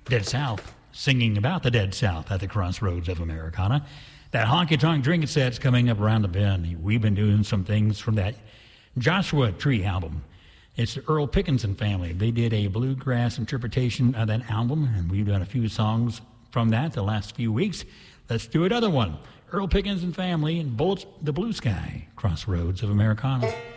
Dead South, singing about the Dead South at the crossroads of Americana. That honky-tonk drinking set's coming up around the bend. We've been doing some things from that Joshua Tree album. It's the Earl Pickinson family. They did a bluegrass interpretation of that album, and we've done a few songs from that the last few weeks. Let's do another one. Earl Pickinson family and Bullets the Blue Sky, Crossroads of Americana.